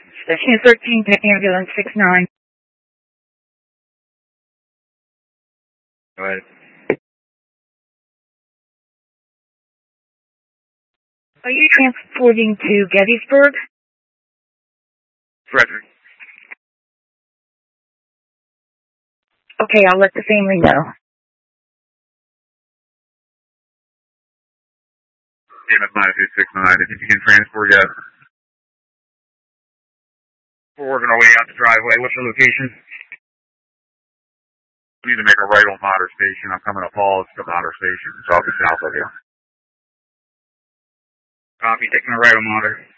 Station 13 to ambulance 69. Go ahead. Are you transporting to Gettysburg? Frederick. Okay, I'll let the family know. EMS 9269, if you can transport yet. We're working our way out the driveway. What's your location? We need to make a right on Mater Station. I'm coming up Halls to Mater Station. So I'll be south of you. Copy, taking a right on Mater.